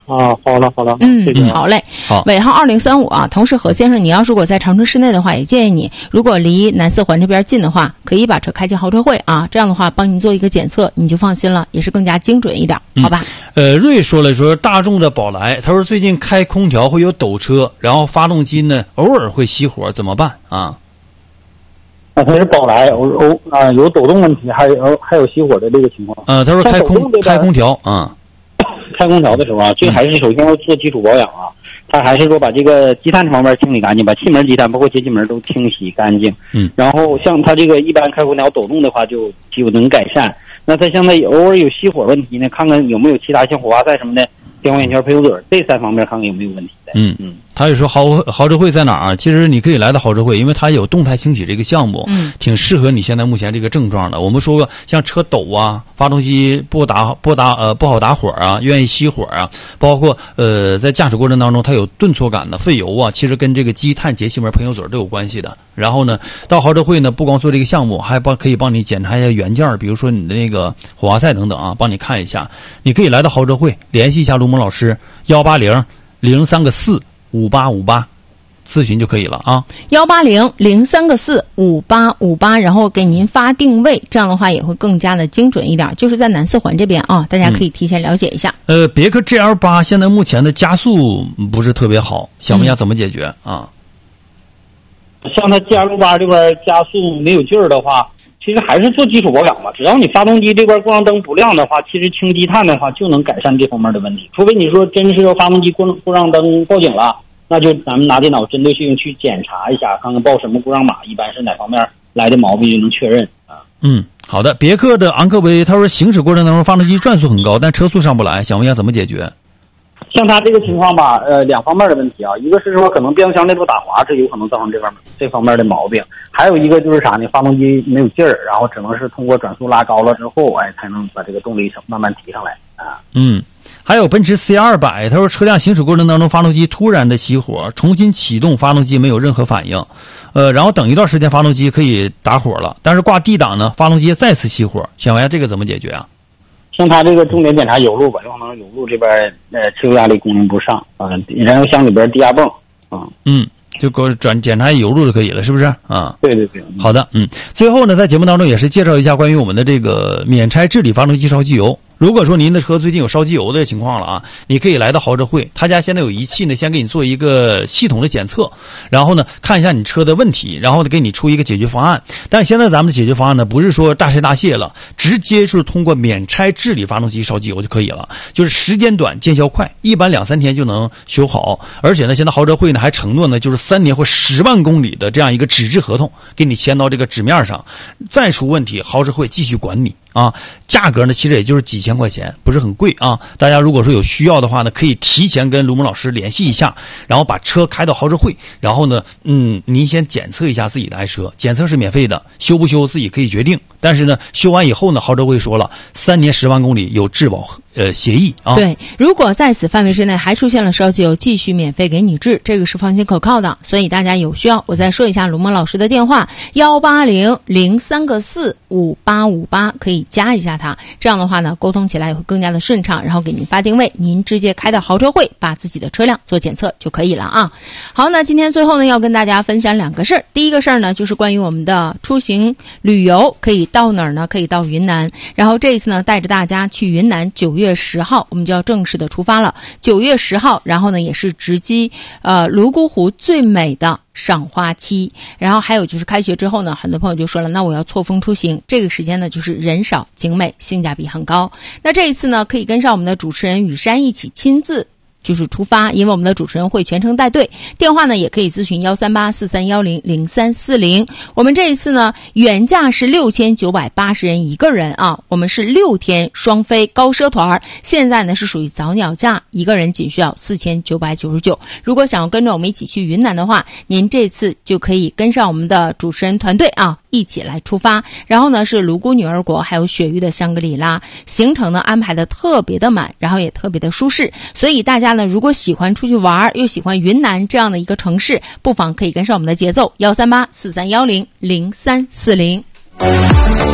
啊，好了， 好嘞， 好， 尾号2035啊。同时，何先生，你要如果在长春市内的话，也建议你，如果离南四环这边近的话，可以把车开进豪车会啊，这样的话帮您做一个检测，你就放心了，也是更加精准一点，好吧？ 瑞说大众的宝来，他说最近开空调会有抖车，然后发动机呢偶尔会熄火，怎么办啊？ 它是宝来有抖动问题，还有熄火的这个情况。 他说开空调啊。 开空调的时候啊，这个还是首先要做基础保养啊。他还是说把这个积碳方面清理干净，把气门积碳包括节气门都清洗干净。然后像他这个一般开空调抖动的话，就能改善。那他像他偶尔有熄火问题呢，看看有没有其他像火花塞什么的电光眼圈、配油嘴这3方面看看有没有问题的。 他也说豪车会在哪儿？其实你可以来到豪车会，因为它有动态清洗这个项目，挺适合你现在目前这个症状的。我们说过，像车抖啊，发动机不好打火啊，愿意熄火啊，包括在驾驶过程当中它有顿挫感的费油啊，其实跟这个积碳、节气门、喷油嘴都有关系的。然后呢，到豪车会呢，不光做这个项目，还可以帮你检查一下原件，比如说你的那个火花塞等等啊，帮你看一下。你可以来到豪车会，联系一下卢蒙老师180-03-45858咨询就可以了啊。 180-03-45858，然后给您发定位，这样的话也会更加的精准一点，就是在南四环这边啊，大家可以提前了解一下。 别克 GL8 现在目前的加速不是特别好，想问一下怎么解决啊？ 像它 GL8 这边加速没有劲儿的话，其实还是做基础保养吧。只要你发动机这边故障灯不亮的话，其实清积碳的话就能改善这方面的问题。除非你说真是发动机故障灯报警了，那就咱们拿电脑针对性去检查一下，看看报什么故障码，一般是哪方面来的毛病就能确认啊。 好的。别克的昂科威，他说行驶过程当中发动机转速很高，但车速上不来，想问一下怎么解决？ 像他这个情况吧，2方面的问题啊，一个是说可能变速箱内部打滑，这有可能造成这方面的毛病，还有一个就是啥呢？发动机没有劲儿，然后只能是通过转速拉高了之后，才能把这个动力慢慢提上来啊。 还有奔驰 C200，他说车辆行驶过程当中发动机突然的熄火，重新启动发动机没有任何反应，然后等一段时间发动机可以打火了，但是挂 D 档呢，发动机再次熄火，想问一下这个怎么解决啊？ 像他这个重点检查油路吧，有可能油路这边汽油压力供应不上啊，燃油箱里边低压泵啊。 就给我检查油路就可以了，是不是啊？ 对。 好的。最后呢，在节目当中也是介绍一下关于我们的这个免拆治理发动机烧机油。如果说您的车最近有烧机油的情况了啊，你可以来到豪车会，他家现在有仪器呢，先给你做一个系统的检测，然后呢看一下你车的问题，然后呢给你出一个解决方案。但现在咱们的解决方案呢，不是说大拆大卸了，直接是通过免拆治理发动机烧机油就可以了，就是时间短见效快，一般2-3天就能修好。而且呢，现在豪车会呢还承诺呢，就是3年或10万公里的这样一个纸质合同，给你签到这个纸面上，再出问题豪车会继续管你啊。价格呢其实也就是几千块钱，不是很贵啊。大家如果说有需要的话呢，可以提前跟卢蒙老师联系一下，然后把车开到豪车会，然后呢您先检测一下自己的爱车，检测是免费的，修不修自己可以决定。但是呢修完以后呢，豪车会说了3年10万公里有质保协议啊。 对，如果在此范围之内还出现了烧机油，继续免费给你治，这个是放心可靠的。所以大家有需要，我再说一下卢蒙老师的电话180-03-45858，可以加一下他，这样的话呢沟通起来也会更加的顺畅，然后给您发定位，您直接开到豪车会把自己的车辆做检测就可以了啊。好，那今天最后呢要跟大家分享2个事儿。第一个事儿呢就是关于我们的出行旅游，可以到哪儿呢？可以到云南，然后这一次呢带着大家去云南，9月10号我们就要正式的出发了。9月10号，然后呢也是直击泸沽湖最美的赏花期，然后还有就是开学之后呢，很多朋友就说了，那我要错峰出行，这个时间呢就是人少景美，性价比很高。那这一次呢可以跟上我们的主持人雨山一起亲自就是出发，因为我们的主持人会全程带队，电话呢也可以咨询138-4310-0340。我们这一次呢原价是6980人一个人啊，我们是6天双飞高奢团，现在呢是属于早鸟价，一个人仅需要4999。如果想要跟着我们一起去云南的话，您这次就可以跟上我们的主持人团队啊，一起来出发。然后呢是泸沽女儿国还有雪域的香格里拉，行程呢安排的特别的满，然后也特别的舒适，所以大家呢如果喜欢出去玩又喜欢云南这样的一个城市，不妨可以跟上我们的节奏，138-4310-0340。